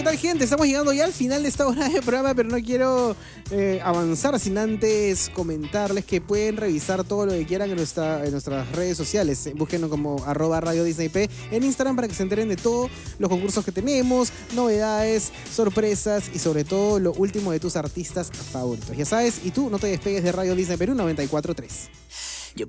¿qué tal, gente? Estamos llegando ya al final de esta hora de programa, pero no quiero avanzar sin antes comentarles que pueden revisar todo lo que quieran en nuestras redes sociales. Búsquenos como @RadioDisneyP en Instagram para que se enteren de todos los concursos que tenemos, novedades, sorpresas y sobre todo lo último de tus artistas favoritos. Ya sabes, y tú no te despegues de Radio Disney Perú 94.3.